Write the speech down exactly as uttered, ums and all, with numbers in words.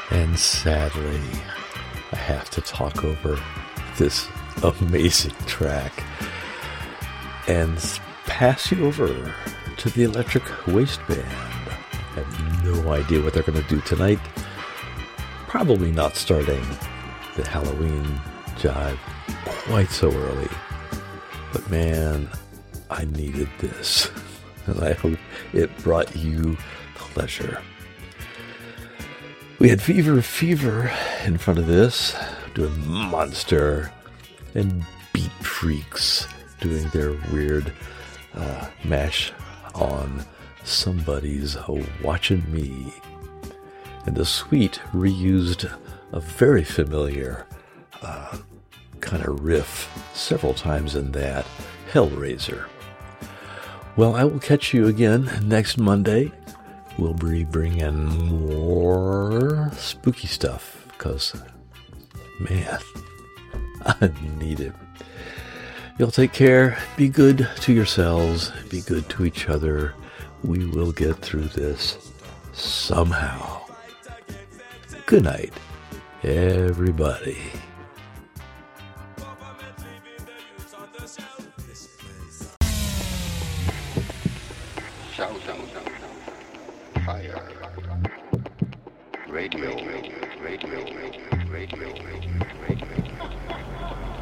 And sadly, I have to talk over this amazing track and pass you over to the Electric Waste Band. I have no idea what they're going to do tonight. Probably not starting the Halloween jive quite so early. But man, I needed this. And I hope it brought you pleasure. We had Fever Fever in front of this, doing Monster, and Beat Freaks doing their weird uh, mash on Somebody's Watching Me. And The Sweet reused a very familiar uh, kind of riff several times in that, Hellraiser. Well, I will catch you again next Monday. We'll be bringing more spooky stuff because, man, I need it. Y'all take care. Be good to yourselves. Be good to each other. We will get through this somehow. Good night, everybody. Fire. Radio, radio, radio, radio, radio, radio, radio.